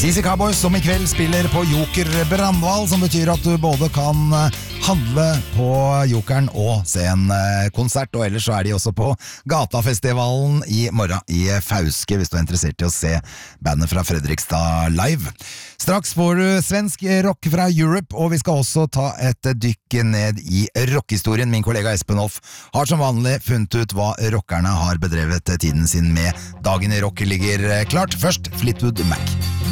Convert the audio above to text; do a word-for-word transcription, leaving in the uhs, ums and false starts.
C C Cowboys som i kveld spiller på Joker Brandval, som betyr at du både kan handle på Jokeren og se en konsert, og ellers så er de også på Gatafestivalen i morgen i Fauske, hvis du er interessert i å se bandet fra Fredrikstad live. Straks får du svensk rock fra Europe, og vi skal også ta et dykk ned i rockhistorien. Min kollega Espen Hoff har som vanlig funnet ut hva rockerne har bedrevet tiden sin med. Dagen i rock ligger klart. Først Fleetwood Mac.